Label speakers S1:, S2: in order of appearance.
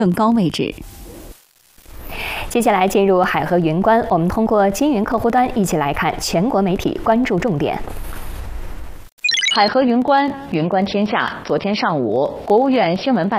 S1: 更高位置。
S2: 接下来进入海河云观，我们通过金云客户端一起来看全国媒体关注重点。
S3: 海河云观，云观天下。昨天上午，国务院新闻办